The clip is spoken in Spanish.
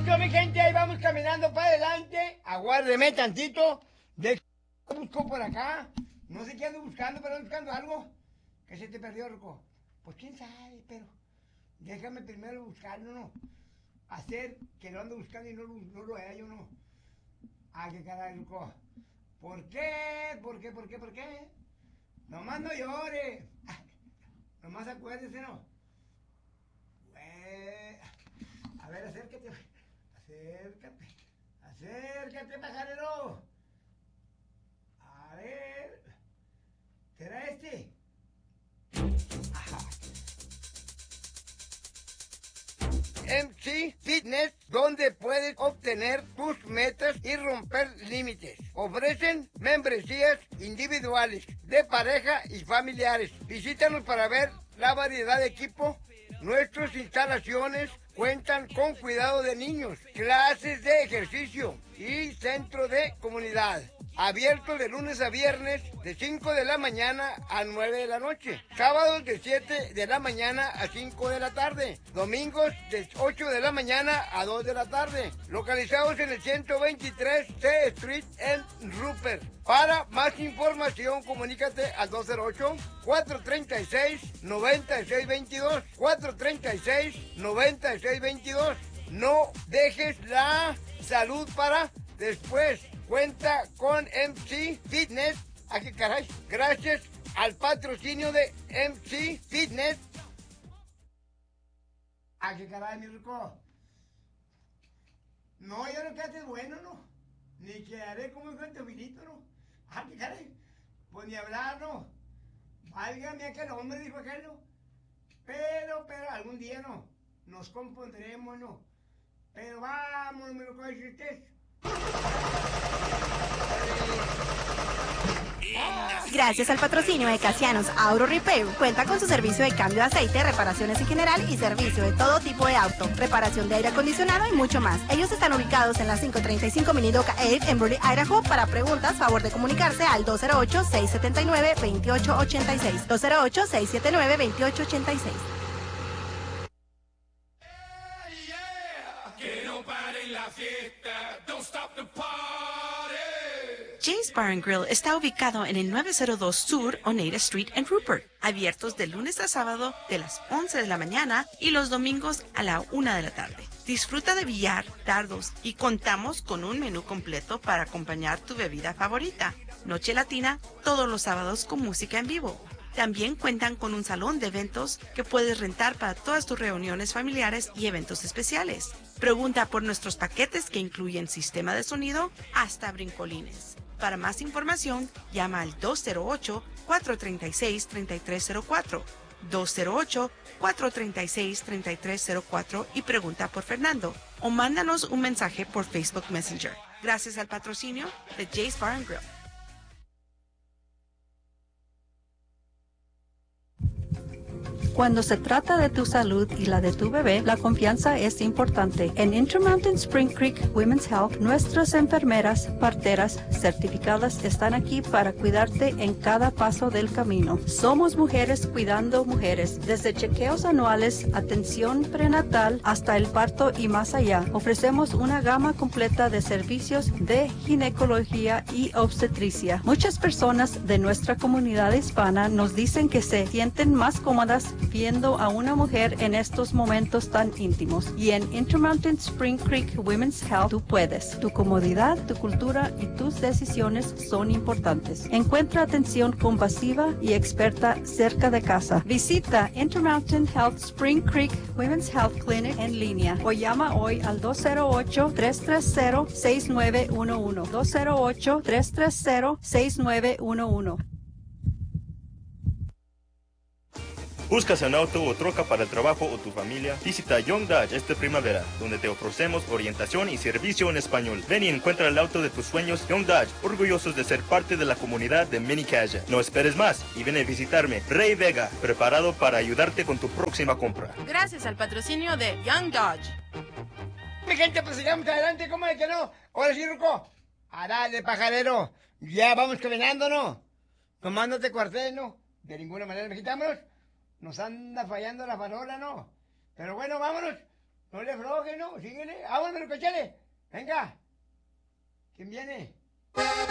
busco, mi gente, ahí vamos caminando para adelante. Aguárdeme tantito. Busco por acá. No sé qué ando buscando, pero ando buscando algo. ¿Qué se te perdió, Ruco? Pues quién sabe, pero déjame primero buscarlo, ¿no? Hacer que lo ando buscando y no lo hallo, ¿no? Ah, qué caray, Ruco. ¿Por qué? ¿Por qué? ¿Por qué? ¿Por qué? Nomás no llore. Nomás acuérdese, ¿no? A ver, acércate. Acércate. Acércate, pajarero. A ver. ¿Será este? Ajá. MC Fitness, donde puedes obtener tus metas y romper límites. Ofrecen membresías individuales, de pareja y familiares. Visítanos para ver la variedad de equipo. Nuestras instalaciones cuentan con cuidado de niños, clases de ejercicio y centro de comunidad. Abierto de lunes a viernes de 5 de la mañana a 9 de la noche. Sábados de 7 de la mañana a 5 de la tarde. Domingos de 8 de la mañana a 2 de la tarde. Localizados en el 123 C Street en Rupert. Para más información, comunícate al 208-436-9622. 436-9622. No dejes la salud para después. Cuenta con MC Fitness. ¿A qué caray? Gracias al patrocinio de MC Fitness. ¿A qué caray, mi Rico? No, yo no quedaste bueno, ¿no? Ni quedaré como un Teofilito, ¿no? ¿A qué caray? Pues ni hablar, ¿no? Válgame aquel hombre, dijo aquel, ¿no? Pero, algún día, ¿no? Nos compondremos, ¿no? Pero vamos, mi Rico, si usted... Gracias al patrocinio de Casianos Auto Repair, cuenta con su servicio de cambio de aceite, reparaciones en general y servicio de todo tipo de auto, reparación de aire acondicionado y mucho más. Ellos están ubicados en la 535 Minidoka Ave en Burley, Idaho. Para preguntas, favor de comunicarse al 208-679-2886. 208-679-2886. Jay's Bar and Grill está ubicado en el 902 Sur Oneida Street en Rupert, abiertos de lunes a sábado de las 11 de la mañana y los domingos a la 1 de la tarde. Disfruta de billar, dardos y contamos con un menú completo para acompañar tu bebida favorita. Noche latina todos los sábados con música en vivo. También cuentan con un salón de eventos que puedes rentar para todas tus reuniones familiares y eventos especiales. Pregunta por nuestros paquetes que incluyen sistema de sonido hasta brincolines. Para más información, llama al 208-436-3304. 208-436-3304 y pregunta por Fernando. O mándanos un mensaje por Facebook Messenger. Gracias al patrocinio de Jay's Bar and Grill. Cuando se trata de tu salud y la de tu bebé, la confianza es importante. En Intermountain Spring Creek Women's Health, nuestras enfermeras, parteras certificadas están aquí para cuidarte en cada paso del camino. Somos mujeres cuidando mujeres, desde chequeos anuales, atención prenatal, hasta el parto y más allá. Ofrecemos una gama completa de servicios de ginecología y obstetricia. Muchas personas de nuestra comunidad hispana nos dicen que se sienten más cómodas viendo a una mujer en estos momentos tan íntimos. Y en Intermountain Spring Creek Women's Health tú puedes. Tu comodidad, tu cultura y tus decisiones son importantes. Encuentra atención compasiva y experta cerca de casa. Visita Intermountain Health Spring Creek Women's Health Clinic en línea o llama hoy al 208-330-6911. 208-330-6911. ¿Buscas un auto o troca para el trabajo o tu familia? Visita Young Dodge esta primavera, donde te ofrecemos orientación y servicio en español. Ven y encuentra el auto de tus sueños. Young Dodge, orgullosos de ser parte de la comunidad de Mini Caja. No esperes más y ven a visitarme. Ray Vega, preparado para ayudarte con tu próxima compra. Gracias al patrocinio de Young Dodge. Mi gente, pues sigamos adelante, ¿cómo es que no? Ahora sí, Ruco. A dale, pajarero. Ya vamos caminando, ¿no? Tomándote cuartel, ¿no? De ninguna manera, mexitámonos. Nos anda fallando la farola, ¿no? Pero bueno, vámonos. No le afloje, ¿no? Síguele. Vámonos, cochale. Venga. ¿Quién viene?